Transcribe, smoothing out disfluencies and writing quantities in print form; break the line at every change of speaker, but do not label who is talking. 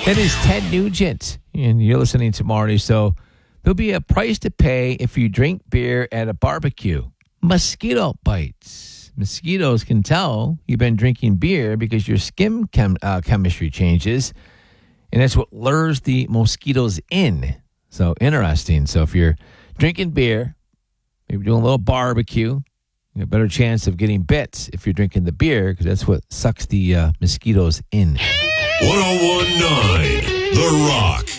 That is Ted Nugent, and you're listening to Marty. So there'll be a price to pay if you drink beer at a barbecue. Mosquito bites. Mosquitoes can tell you've been drinking beer because your skin chemistry changes, and that's what lures the mosquitoes in. So interesting. So if you're drinking beer, maybe doing a little barbecue, you have a better chance of getting bit if you're drinking the beer because that's what sucks the mosquitoes in.
101.9 The Rock.